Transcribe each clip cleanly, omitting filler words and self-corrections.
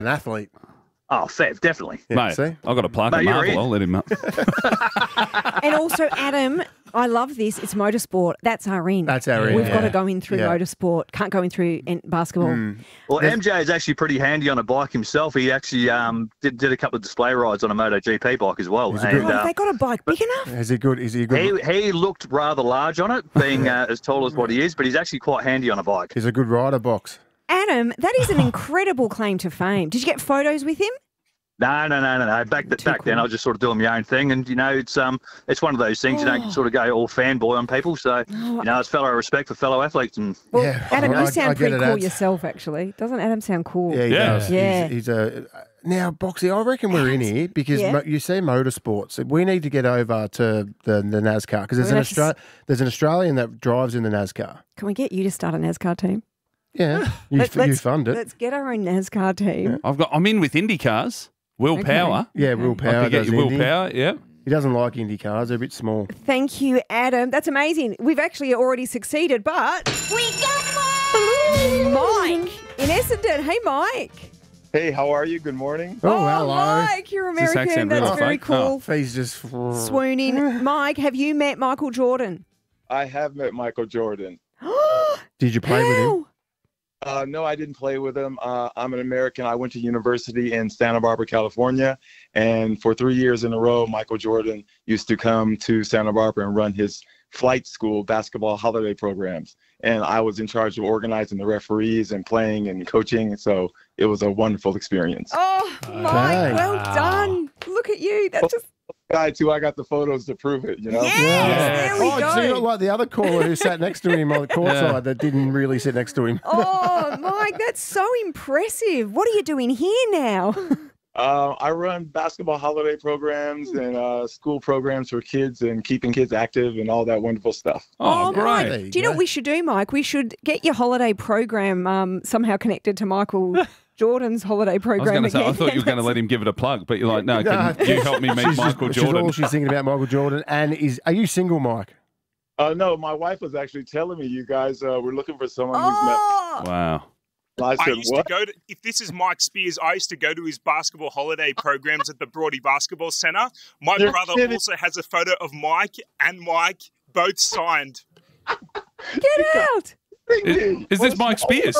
An athlete. Oh, Fev, definitely. Yeah, Mate, see? I've got a plug Mate, at you're Marvel. in. I'll let him up. And also, Adam, I love this. It's motorsport. That's our in. That's our in, We've got yeah. to go in through Yeah. motorsport. Can't go in through basketball. Well, MJ is actually pretty handy on a bike himself. He actually did a couple of display rides on a MotoGP bike as well. Is it good? Oh, have they got a bike big enough? Is he good? Is he good? he looked rather large on it, being as tall as what he is, but he's actually quite handy on a bike. He's a good rider, Box. Adam, that is an incredible claim to fame. Did you get photos with him? No. Back then, I was just sort of doing my own thing, and it's one of those things you don't sort of go all fanboy on people. So it's fellow respect for fellow athletes, and Well, Yeah, Adam, I you get sound pretty it, cool Ads. yourself, actually. Doesn't Adam sound cool? Yeah, he Yeah. does. Yeah. He's a now, Boxy. I reckon we're in here because Yeah. you see motorsports. We need to get over to the NASCAR because We're gonna there's an Australian that drives in the NASCAR. Can we get you to start a NASCAR team? Yeah, you fund it. Let's get our own NASCAR team. I'm in with Indy cars. Will Okay. Power. Yeah, Will I Power. could get does you Will Indy. Power. Yeah. He doesn't like Indy cars. They're a bit small. Thank you, Adam. That's amazing. We've actually already succeeded, but We got one! Mike in Essendon. Hey, Mike. Hey, how are you? Good morning. Oh, hello. Mike, you're this American. accent That's really very fake? cool. He's just Swooning. Mike, have you met Michael Jordan? I have met Michael Jordan. Did you play with him? No, I didn't play with him. I'm an American. I went to university in Santa Barbara, California. And for 3 years in a row, Michael Jordan used to come to Santa Barbara and run his flight school basketball holiday programs. And I was in charge of organizing the referees and playing and coaching. So it was a wonderful experience. Oh, Mike, well done. Look at you. That's just Guy, too, I got the photos to prove it, you know? Yes, there we go. So you're not like the other caller who sat next to him on the courtside that didn't really sit next to him. Oh, Mike, that's so impressive. What are you doing here now? I run basketball holiday programs and school programs for kids and keeping kids active and all that wonderful stuff. Oh, Mike, great. do you know what we should do, Mike? We should get your holiday program somehow connected to Michael Jordan's holiday I was program going to say, I again. thought you were going to let him give it a plug, but you're like, no, No. can you help me meet Michael Jordan? She's thinking about Michael Jordan. And are you single, Mike? No, my wife was actually telling me you guys were looking for someone who's met. Oh, Wow. I I said, used what? to go to, if this is Mike Spears, I used to go to his basketball holiday programs at the Broady Basketball Centre. My You're brother kidding. also has a photo of Mike and Mike, both signed. get out. Is this Mike Spears?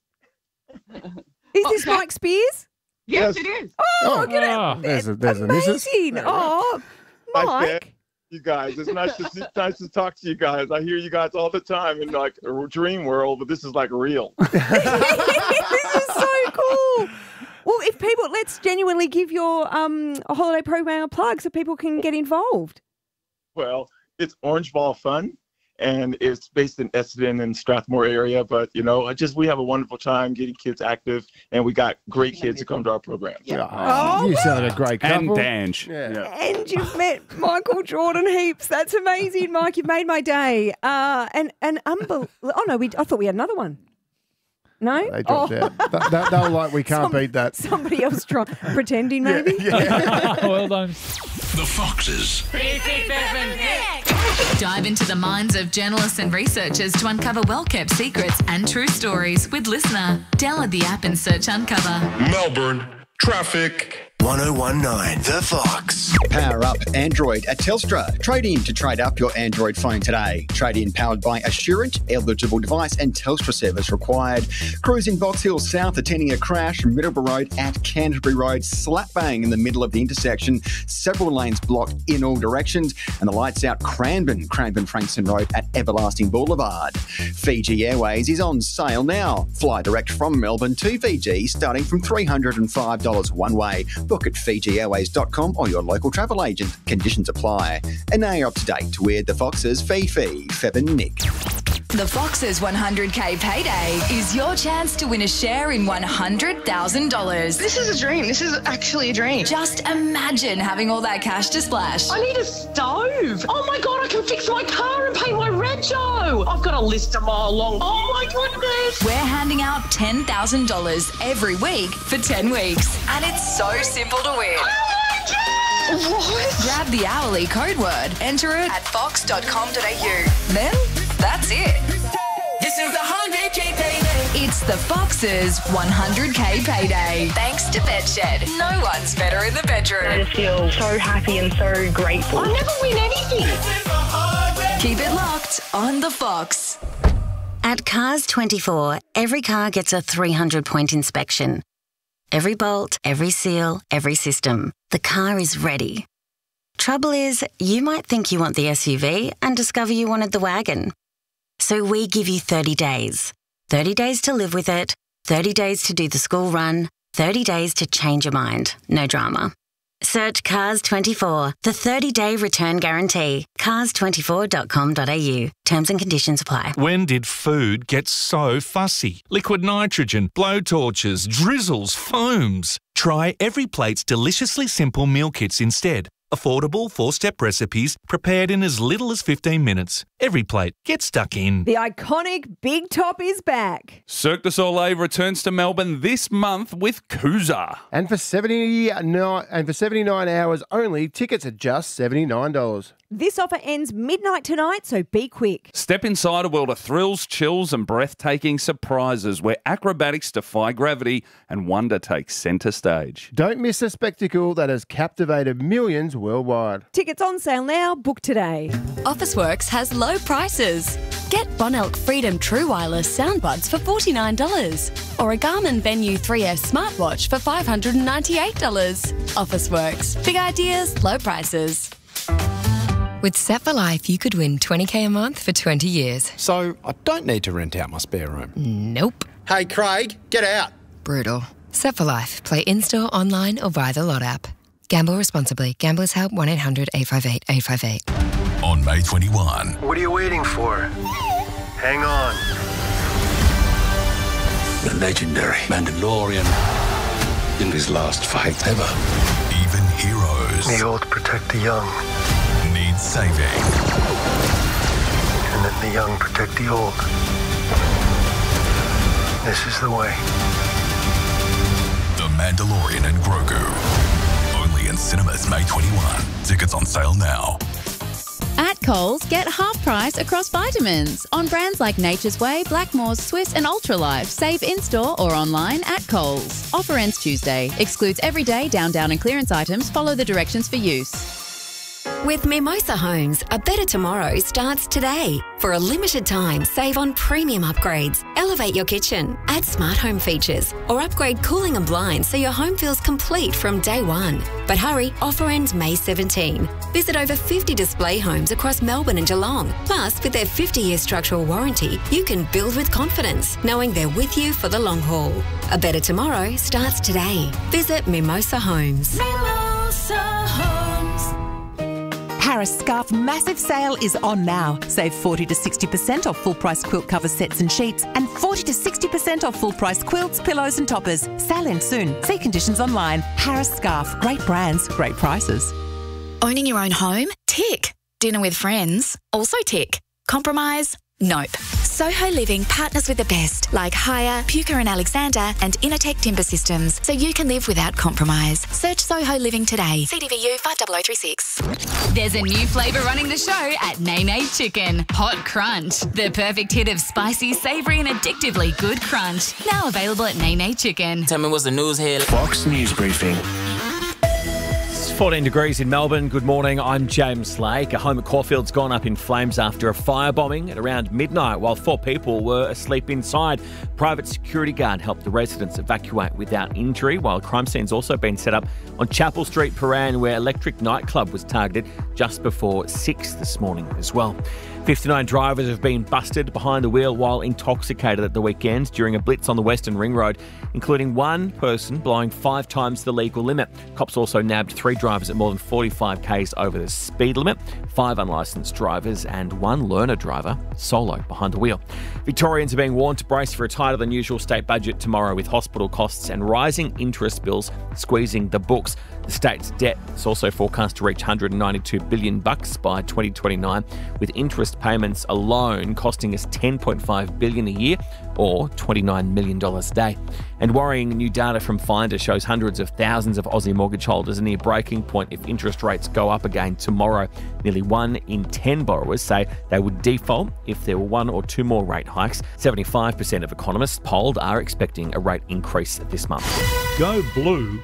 Is this Mike Spears? Yes, it is. Oh, get out. There's a missus. Amazing. Oh, I said, Mike. you guys, it's nice to talk to you guys. I hear you guys all the time in like a dream world, but this is like real. This is so cool. Well, let's genuinely give your a holiday program a plug so people can get involved. Well, it's Orange Ball Fun, and it's based in Essendon and Strathmore area. But we have a wonderful time getting kids active, and we got great kids who come to our programs. Oh, You sound a great couple. And Dange. Yeah. And you've met Michael Jordan heaps. That's amazing, Mike. You've made my day. And unbelievable. Oh no, I thought we had another one. No, They dropped out. They were like, we can't beat that. Somebody else pretending, maybe. Well done. The Foxes. Dive into the minds of journalists and researchers to uncover well-kept secrets and true stories with Listener. Download the app and search Uncover. Melbourne. Traffic. 1019 The Fox. Power up Android at Telstra. Trade in to trade up your Android phone today. Trade in powered by Assurant, eligible device and Telstra service required. Cruising Box Hill South, attending a crash. Middleborough Road at Canterbury Road. Slap bang in the middle of the intersection. Several lanes blocked in all directions. And the lights out Cranbourne Frankston Road at Everlasting Boulevard. Fiji Airways is on sale now. Fly direct from Melbourne to Fiji starting from $305 one way. Book at FijiAirways.com or your local travel agent. Conditions apply. And now you're up to date with the Foxes, Fifi, Feb and Nick. The Foxes 100K payday is your chance to win a share in $100,000. This is a dream. This is actually a dream. Just imagine having all that cash to splash. I need a stove. Oh my God, I can fix my car and pay my rego. I've got a list a mile long. Oh my goodness. We're handing out $10,000 every week for 10 weeks. And it's so simple to win. What? Grab the hourly code word, enter it at fox.com.au. Then that's it. This is the 100K payday. It's the Fox's 100k payday. Thanks to BedShed. No one's better in the bedroom. I just feel so happy and so grateful. I never win anything. Keep it locked on the Fox. At Cars 24, every car gets a 300-point inspection. Every bolt, every seal, every system. The car is ready. Trouble is, you might think you want the SUV and discover you wanted the wagon. So we give you 30 days. 30 days to live with it, 30 days to do the school run, 30 days to change your mind. No drama. Search Cars 24, the 30-day return guarantee. Cars24.com.au. Terms and conditions apply. When did food get so fussy? Liquid nitrogen, blowtorches, drizzles, foams. Try Every Plate's deliciously simple meal kits instead. Affordable 4-step recipes prepared in as little as 15 minutes. Every Plate. Get stuck in. The iconic Big Top is back. Cirque du Soleil returns to Melbourne this month with Kooza. And for 79 hours only, tickets are just $79. This offer ends midnight tonight, so be quick. Step inside a world of thrills, chills and breathtaking surprises where acrobatics defy gravity and wonder takes centre stage. Don't miss a spectacle that has captivated millions worldwide. Tickets on sale now. Book today. Officeworks has low prices. Get Bonelk Freedom True Wireless soundbuds for $49 or a Garmin Venue 3S smartwatch for $598. Officeworks. Big ideas, low prices. With Set for Life, you could win $20k a month for 20 years. So I don't need to rent out my spare room. Nope. Hey, Craig, get out. Brutal. Set for Life. Play in-store, online or via the Lot app. Gamble responsibly. Gamblers Help 1-800-858-858. On May 21. What are you waiting for? Hang on. The legendary Mandalorian in his last fight ever. Even heroes The old protect the young. need saving. And then the young protect the old. This is the way. The Mandalorian and Grogu. Only in cinemas May 21. Tickets on sale now. At Coles, get half price across vitamins on brands like Nature's Way, Blackmores, Swiss and Ultralife. Save in-store or online at Coles. Offer ends Tuesday. Excludes everyday down and clearance items. Follow the directions for use. With Mimosa Homes, a better tomorrow starts today. For a limited time, save on premium upgrades. Elevate your kitchen, add smart home features, or upgrade cooling and blinds so your home feels complete from day one. But hurry, offer ends May 17. Visit over 50 display homes across Melbourne and Geelong. Plus, with their 50-year structural warranty, you can build with confidence, knowing they're with you for the long haul. A better tomorrow starts today. Visit Mimosa Homes. Mimosa Homes. Harris Scarf massive sale is on now. Save 40 to 60% off full price quilt cover sets and sheets and 40 to 60% off full price quilts, pillows and toppers. Sale ends soon. See conditions online. Harris Scarf. Great brands, great prices. Owning your own home? Tick. Dinner with friends? Also tick. Compromise? Nope. Soho Living partners with the best, like Hire, Puka and Alexander, and Innotech Timber Systems, so you can live without compromise. Search Soho Living today. CDVU 50036. There's a new flavour running the show at Nene Chicken. Hot Crunch. The perfect hit of spicy, savoury and addictively good crunch. Now available at Nene Chicken. Tell me what's the news here. Fox News Briefing. 14 degrees in Melbourne. Good morning, I'm James Lake. A home at Caulfield's gone up in flames after a firebombing at around midnight while 4 people were asleep inside. Private security guard helped the residents evacuate without injury, while crime scenes also been set up on Chapel Street, Paran, where Electric Nightclub was targeted just before 6 this morning as well. 59 drivers have been busted behind the wheel while intoxicated at the weekend during a blitz on the Western Ring Road, including one person blowing 5 times the legal limit. Cops also nabbed 3 drivers at more than 45 k's over the speed limit, 5 unlicensed drivers and 1 learner driver solo behind the wheel. Victorians are being warned to brace for a tighter than usual state budget tomorrow, with hospital costs and rising interest bills squeezing the books. The state's debt is also forecast to reach $192 billion by 2029, with interest payments alone costing us $10.5 billion a year or $29 million a day. And worrying new data from Finder shows hundreds of thousands of Aussie mortgage holders are near breaking point if interest rates go up again tomorrow. Nearly 1 in 10 borrowers say they would default if there were 1 or 2 more rate hikes. 75% of economists polled are expecting a rate increase this month. Go blue